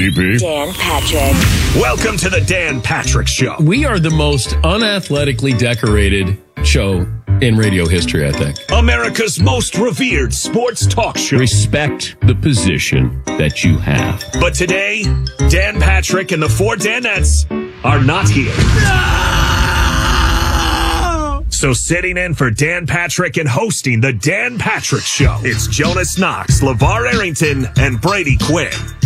Dan Patrick. Welcome to the Dan Patrick Show. We are the most unathletically decorated show in radio history, I think. America's most revered sports talk show. Respect the position that you have. But today, Dan Patrick and the four Danettes are not here. No! So sitting in for Dan Patrick and hosting the Dan Patrick Show, it's Jonas Knox, LeVar Arrington, and Brady Quinn.